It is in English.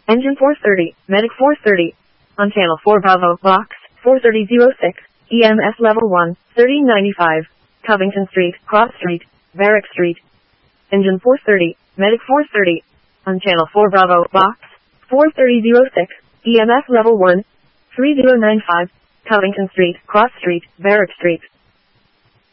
Engine 430, Medic 430. On Channel 4 Bravo, Box 43006, EMS Level 1, 3095. Covington Street, Cross Street, Barrack Street. Engine 430, Medic 430. On Channel 4 Bravo, Box 43006, EMS Level 1, 3095. Covington Street, Cross Street, Barrack Street.